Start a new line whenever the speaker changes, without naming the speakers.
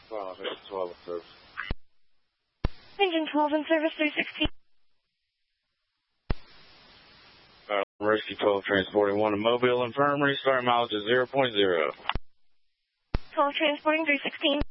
12, 12 in service.
Engine 12 in service, 316.
Rescue 12 transporting 1 to Mobile Infirmary, starting mileage is 0.0.
12 transporting 316.